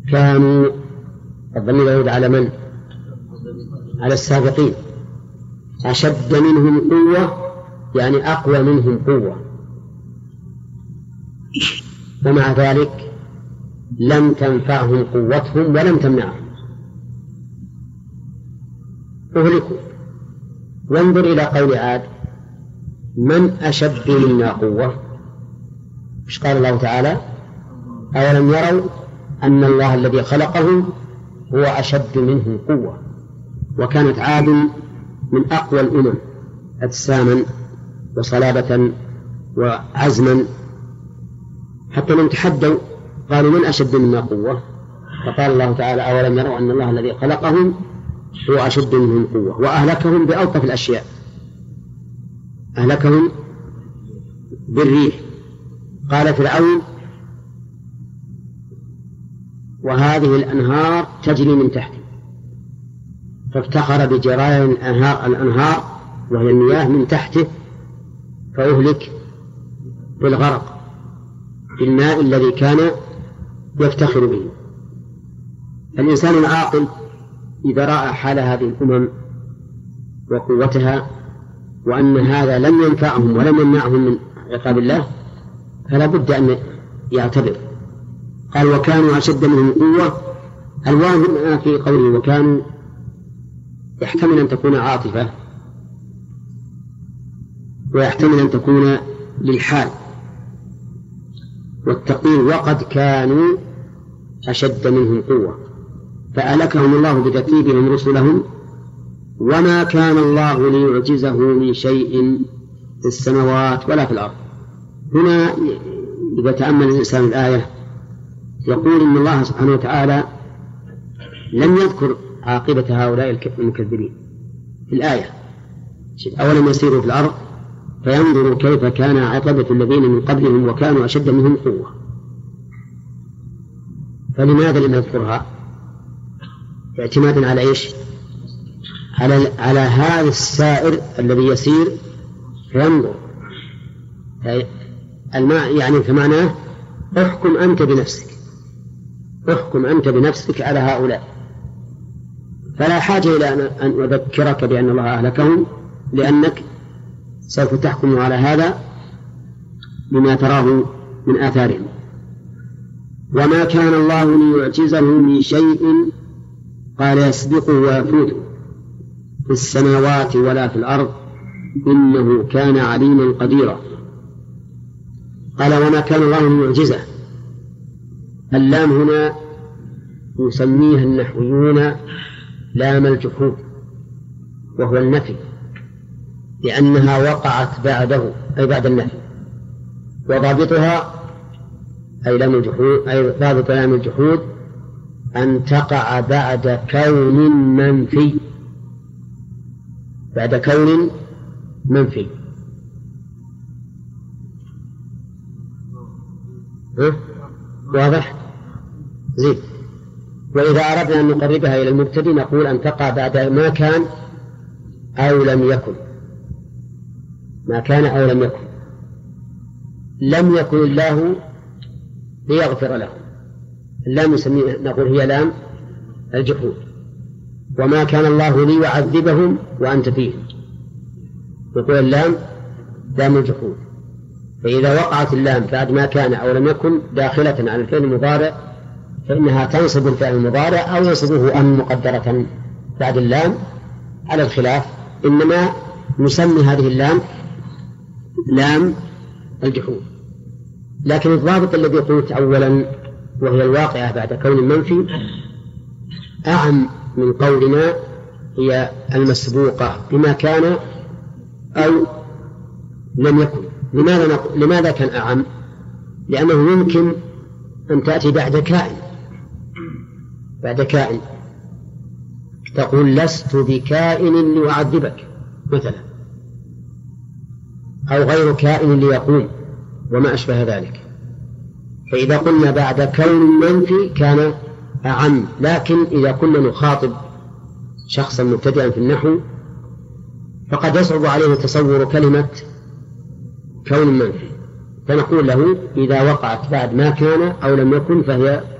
كانوا، الضمير يعود على من؟ على السابقين. أشد منهم قوة يعني أقوى منهم قوة، ومع ذلك لم تنفعهم قوتهم ولم تمنعهم، أهلكوا. وانظر إلى قول عاد: من أشد منا قوة. إيش قال الله تعالى؟ أولم يروا أن الله الذي خلقهم هو أشد منهم قوة. وكانت عاد من أقوى الأمم أجساما وصلابة وعزما، حتى لم تحدوا قالوا: من أشد منا قوة؟ فقال الله تعالى: أولم يروا أن الله الذي خلقهم هو أشد منهم قوة. وأهلكهم بألطف الأشياء، أهلكهم بالريح. قال فرعون: وهذه الأنهار تجري من تحته، فافتخر بجريان الأنهار وهي المياه من تحته، فأهلك بالغرق بالماء الذي كان يفتخر به. الإنسان العاقل إذا رأى حال هذه الأمم وقوتها وأن هذا لم ينفعهم ولم يمنعهم من عقاب الله فلا بد أن يعتبر. قال: وكانوا أشد منهم قوة. الواو في قوله وكانوا يحتمل أن تكون عاطفة ويحتمل أن تكون للحال والتقدير: وقد كانوا أشد منهم قوة فأهلكهم الله بتكذيبهم رسلهم وما كان الله ليعجزه من شيء في السماوات ولا في الأرض. هنا إذا تأمل الإنسان الآية يقول إن الله سبحانه وتعالى لم يذكر عاقبة هؤلاء المكذبين في الآية: أولم يسيروا في الأرض فينظروا كيف كان عاقبة الذين من قبلهم وكانوا أشد منهم قوة. فلماذا لم يذكرها؟ اعتمادا على إيش؟ على هذا السائر الذي يسير فينظر. الماء يعني فمعناه احكم أنت بنفسك، احكم أنت بنفسك على هؤلاء، فلا حاجة إلى أن أذكرك بأن الله أهلكهم، لأنك سوف تحكم على هذا بما تراه من آثارهم. وما كان الله ليعجزه من شيء قال يسبقه ويفوته في السماوات ولا في الأرض إنه كان عليما قديرا. قال: وما كان الله ليعجزه. اللام هنا يسميها النحويون لام الجحود، وهو النفي، لأنها وقعت بعده أي بعد النفي. وضابطها أي لام الجحود، أي ضابط لام الجحود أن تقع بعد كون منفي، بعد كون منفي. واضح؟ زين. وإذا أردنا أن نقربها إلى المبتدئ نقول أن تقع بعد ما كان أو لم يكن، ما كان أو لم يكن. لم يكن الله ليغفر له، اللام نقول هي لام الجحود. وما كان الله ليعذبهم وأنت فيهم، نقول اللام لام الجحود. فإذا وقعت اللام بعد ما كان أو لم يكن داخلة على الفعل المضارع فإنها تنصب الفعل المضارع أو ينصبه أن مقدرة بعد اللام على الخلاف. إنما نسمي هذه اللام لام الجحود. لكن الضابط الذي قلت أولا وهي الواقعة بعد كون منفي أعم من قولنا هي المسبوقة بما كان أو لم يكن. لماذا كان أعم؟ لأنه يمكن أن تأتي بعد كائن، بعد كائن تقول لست بكائن لأعذبك مثلا، أو غير كائن ليقوم وما أشبه ذلك. فإذا قلنا بعد كون منفي كان أعم. لكن إذا كنا نخاطب شخصا مبتدئا في النحو فقد يصعب عليه تصور كلمة كون منفي، فنقول له إذا وقعت بعد ما كان أو لم يكن فهي